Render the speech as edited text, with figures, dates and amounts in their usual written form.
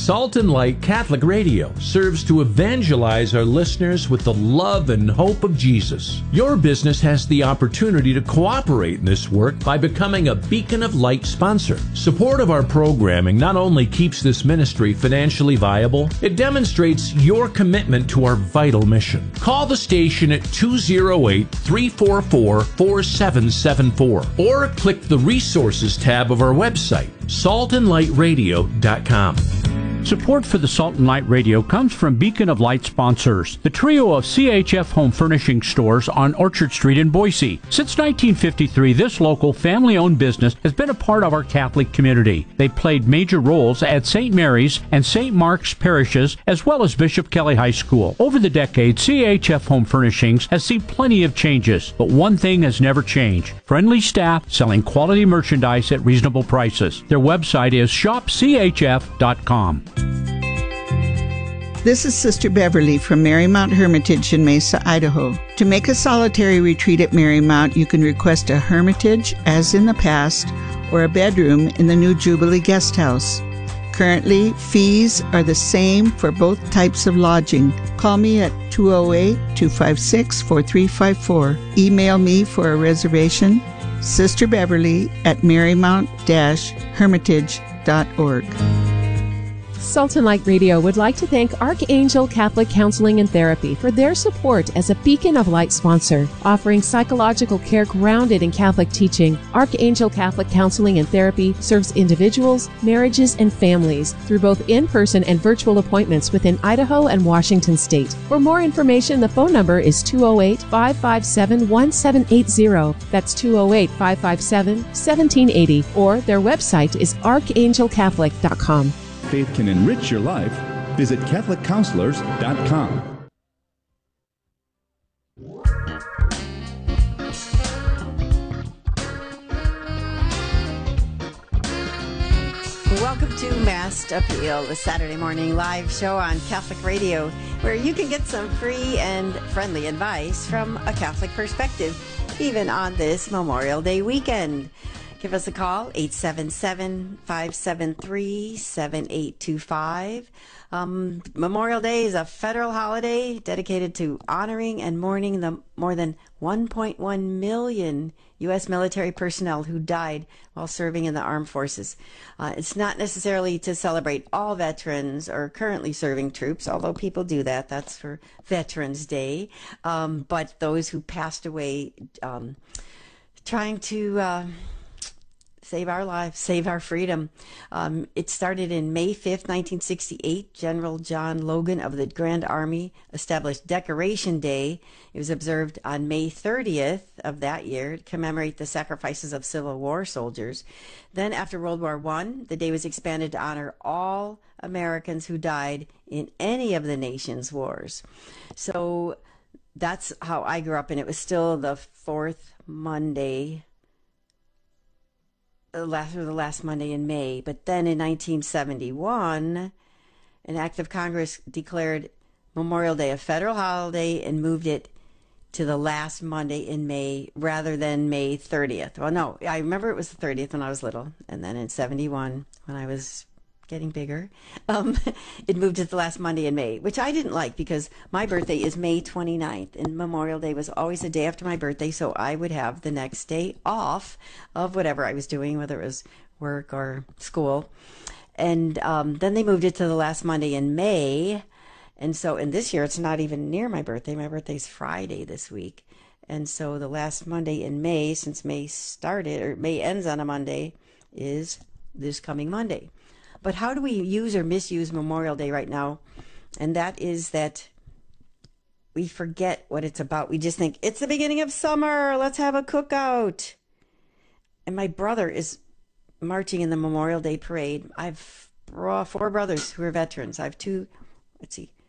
Salt and Light Catholic Radio serves to evangelize our listeners with the love and hope of Jesus. Your business has the opportunity to cooperate in this work by becoming a Beacon of Light sponsor. Support of our programming not only keeps this ministry financially viable, it demonstrates your commitment to our vital mission. Call the station at 208-344-4774 or click the Resources tab of our website, saltandlightradio.com. Support for the Salt and Light Radio comes from Beacon of Light sponsors, the trio of CHF home furnishing stores on Orchard Street in Boise. Since 1953, this local family-owned business has been a part of our Catholic community. They played major roles at St. Mary's and St. Mark's parishes, as well as Bishop Kelly High School. Over the decades, CHF Home Furnishings has seen plenty of changes, but one thing has never changed: friendly staff selling quality merchandise at reasonable prices. Their website is shopchf.com. This is Sister Beverly from Marymount Hermitage in Mesa, Idaho. To make a solitary retreat at Marymount, you can request a hermitage, as in the past, or a bedroom in the new Jubilee Guest House. Currently, fees are the same for both types of lodging. Call me at 208-256-4354. Email me for a reservation, Sister Beverly at marymount-hermitage.org. Salt and Light Radio would like to thank Archangel Catholic Counseling and Therapy for their support as a Beacon of Light sponsor. Offering psychological care grounded in Catholic teaching, Archangel Catholic Counseling and Therapy serves individuals, marriages, and families through both in-person and virtual appointments within Idaho and Washington State. For more information, the phone number is 208-557-1780. That's 208-557-1780. Or their website is archangelcatholic.com. Faith can enrich your life. Visit CatholicCounselors.com. Welcome to Mass Appeal, the Saturday morning live show on Catholic Radio, where you can get some free and friendly advice from a Catholic perspective, even on this Memorial Day weekend. Give us a call, 877-573-7825. Memorial Day is a federal holiday dedicated to honoring and mourning the more than 1.1 million U.S. military personnel who died while serving in the armed forces. It's not necessarily to celebrate all veterans or currently serving troops, although people do that. That's for Veterans Day. But those who passed away trying to save our lives, save our freedom. It started in May 5th, 1968. General John Logan of the Grand Army established Decoration Day. It was observed on May 30th of that year to commemorate the sacrifices of Civil War soldiers. Then after World War I, the day was expanded to honor all Americans who died in any of the nation's wars. So that's how I grew up, and it was still the fourth Monday, the last Monday in May. But then in 1971, an act of Congress declared Memorial Day a federal holiday and moved it to the last Monday in May rather than May 30th. Well, no, I remember it was the 30th when I was little. And then in 71, when I was getting bigger, it moved to the last Monday in May, which I didn't like because my birthday is May 29th, and Memorial Day was always the day after my birthday, so I would have the next day off of whatever I was doing, whether it was work or school. And then they moved it to the last Monday in May, and so in this year it's not even near my birthday. My birthday's Friday this week, and so the last Monday in May, since May started, or May ends on a Monday, is this coming Monday. But how do we use or misuse Memorial Day right now? And that is that we forget what it's about. We just think, it's the beginning of summer, let's have a cookout. And my brother is marching in the Memorial Day parade. I have 4 brothers who are veterans. I have